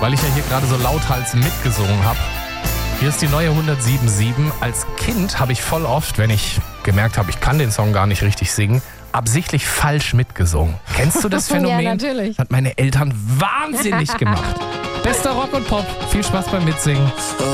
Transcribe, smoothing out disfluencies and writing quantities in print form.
weil ich ja hier gerade so lauthals mitgesungen habe. Hier ist die neue 107.7. Als Kind habe ich voll oft, wenn ich gemerkt habe, ich kann den Song gar nicht richtig singen, absichtlich falsch mitgesungen. Kennst du das Phänomen? Ja, natürlich. Hat meine Eltern wahnsinnig gemacht. Bester Rock und Pop. Viel Spaß beim Mitsingen.